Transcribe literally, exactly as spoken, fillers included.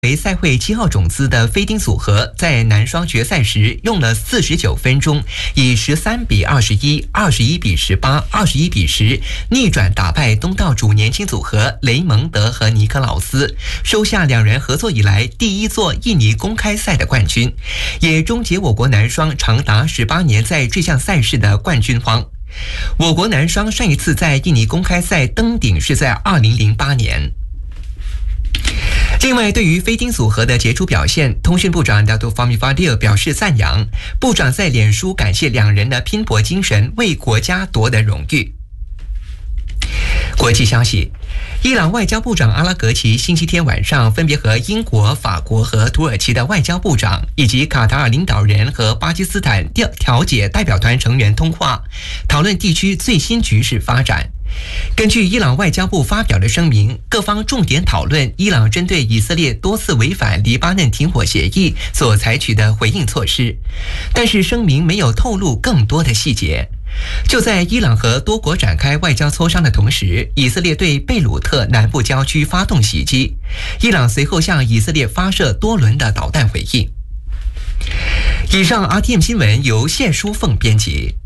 为赛会七号种子的飞丁组合在男双决赛时用了四十九分钟，以十三比二十一、二十一比十八、二十一比十逆转打败东道主年轻组合雷蒙德和尼克劳斯，收下两人合作以来第一座印尼公开赛的冠军，也终结我国男双长达十八年在这项赛事的冠军荒。我国男双上一次在印尼公开赛登顶是在二零零八年。另外，对于飞丁组合的杰出表现，通讯部长 Dato' Fahmi Fadzil 表示赞扬。部长在脸书感谢两人的拼搏精神，为国家夺得荣誉。国际消息，伊朗外交部长阿拉格齐星期天晚上分别和英国、法国和土耳其的外交部长，以及卡塔尔领导人和巴基斯坦调解代表团成员通话，讨论地区最新局势发展。根据伊朗外交部发表的声明，各方重点讨论伊朗针对以色列多次违反黎巴嫩停火协议所采取的回应措施，但是声明没有透露更多的细节。就在伊朗和多国展开外交磋商的同时，以色列对贝鲁特南部郊区发动袭击，伊朗随后向以色列发射多轮的导弹回应。以上 R T M 新闻由谢淑凤编辑。